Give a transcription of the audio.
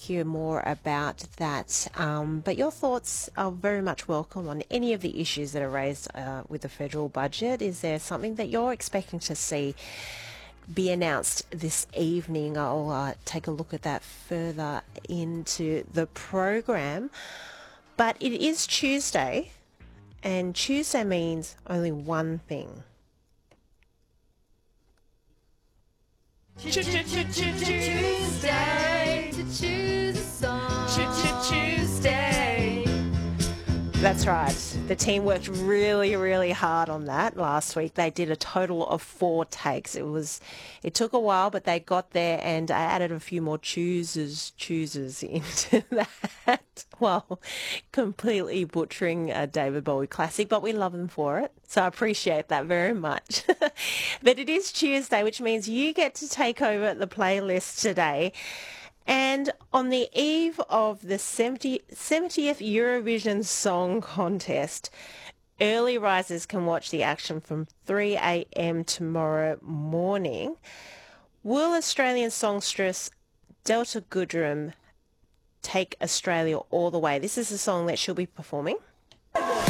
hear more about that. But your thoughts are very much welcome on any of the issues that are raised with the federal budget. Is there something that you're expecting to see be announced this evening? I'll take a look at that further into the program. But it is Tuesday, and Tuesday means only one thing. Tuesday to choose a song. Tuesday. That's right. The team worked really, really hard on that last week. They did a total of 4 takes. It took a while, but they got there, and I added a few more choosers into that. Well, completely butchering a David Bowie classic, but we love them for it. So I appreciate that very much. But it is Tuesday, which means you get to take over the playlist today. And on the eve of the 70th Eurovision Song Contest, early risers can watch the action from 3 a.m. tomorrow morning. Will Australian songstress Delta Goodrem take Australia all the way? This is a song that she'll be performing